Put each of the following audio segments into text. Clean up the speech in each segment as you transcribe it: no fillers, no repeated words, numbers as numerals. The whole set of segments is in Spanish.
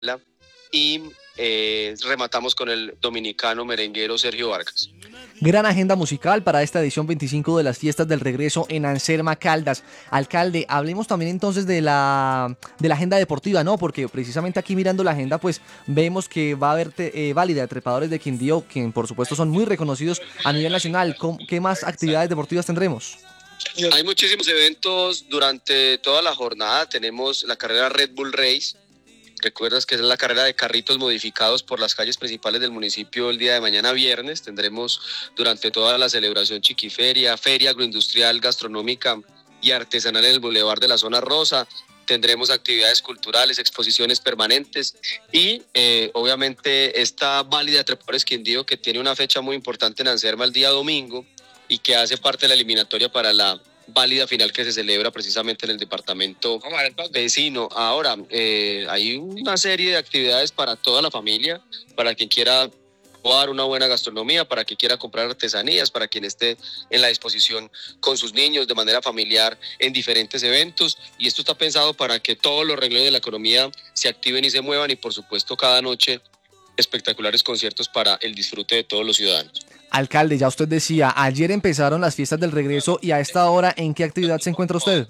y rematamos con el dominicano merenguero Sergio Vargas. Gran agenda musical para esta edición 25 de las fiestas del regreso en Anserma Caldas. Alcalde, hablemos también entonces de la agenda deportiva, ¿no? Porque precisamente aquí mirando la agenda, pues vemos que va a haber válida de trepadores de Quindío, quien por supuesto son muy reconocidos a nivel nacional. ¿Qué más actividades deportivas tendremos? Hay muchísimos eventos durante toda la jornada. Tenemos la carrera Red Bull Race. Recuerdas que es la carrera de carritos modificados por las calles principales del municipio el día de mañana viernes. Tendremos durante toda la celebración Chiquiferia, feria agroindustrial, gastronómica y artesanal en el Boulevard de la Zona Rosa. Tendremos actividades culturales, exposiciones permanentes y obviamente esta válida de Trepadores Quindío, que tiene una fecha muy importante en Anserma el día domingo y que hace parte de la eliminatoria para la válida final que se celebra precisamente en el departamento vecino. Ahora, hay una serie de actividades para toda la familia, para quien quiera probar una buena gastronomía, para quien quiera comprar artesanías, para quien esté en la disposición con sus niños de manera familiar en diferentes eventos. Y esto está pensado para que todos los renglones de la economía se activen y se muevan y por supuesto cada noche espectaculares conciertos para el disfrute de todos los ciudadanos. Alcalde, ya usted decía, ayer empezaron las fiestas del regreso y a esta hora, ¿en qué actividad se encuentra usted?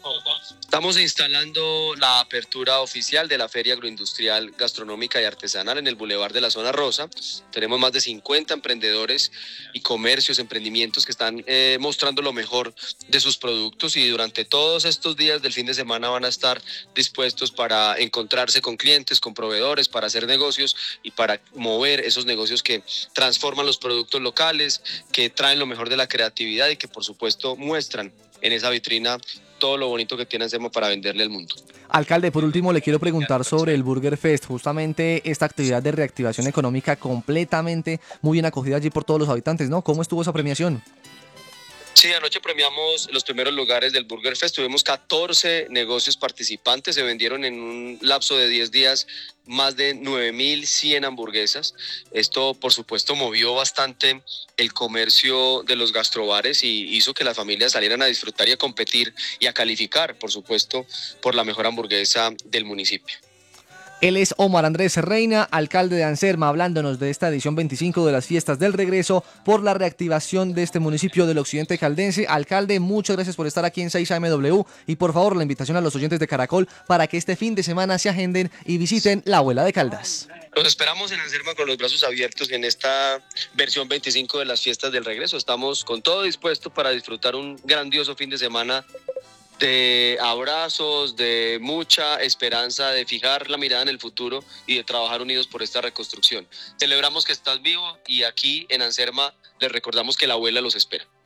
Estamos instalando la apertura oficial de la Feria Agroindustrial, Gastronómica y Artesanal en el Boulevard de la Zona Rosa. Tenemos más de 50 emprendedores y comercios, emprendimientos que están mostrando lo mejor de sus productos y durante todos estos días del fin de semana van a estar dispuestos para encontrarse con clientes, con proveedores, para hacer negocios y para mover esos negocios que transforman los productos locales, que traen lo mejor de la creatividad y que por supuesto muestran en esa vitrina todo lo bonito que tiene Anserma para venderle al mundo. Alcalde, por último le quiero preguntar sobre el Burger Fest, justamente esta actividad de reactivación económica completamente muy bien acogida allí por todos los habitantes, ¿no? ¿Cómo estuvo esa premiación? Sí, anoche premiamos los primeros lugares del Burger Fest. Tuvimos 14 negocios participantes. Se vendieron en un lapso de 10 días más de 9.100 hamburguesas. Esto, por supuesto, movió bastante el comercio de los gastrobares y hizo que las familias salieran a disfrutar y a competir y a calificar, por supuesto, por la mejor hamburguesa del municipio. Él es Omar Andrés Reina, alcalde de Anserma, hablándonos de esta edición 25 de las fiestas del regreso por la reactivación de este municipio del occidente caldense. Alcalde, muchas gracias por estar aquí en 6AMW y por favor la invitación a los oyentes de Caracol para que este fin de semana se agenden y visiten la Abuela de Caldas. Los esperamos en Anserma con los brazos abiertos en esta versión 25 de las fiestas del regreso. Estamos con todo dispuesto para disfrutar un grandioso fin de semana de abrazos, de mucha esperanza, de fijar la mirada en el futuro y de trabajar unidos por esta reconstrucción. Celebramos que estás vivo y aquí en Anserma les recordamos que la abuela los espera.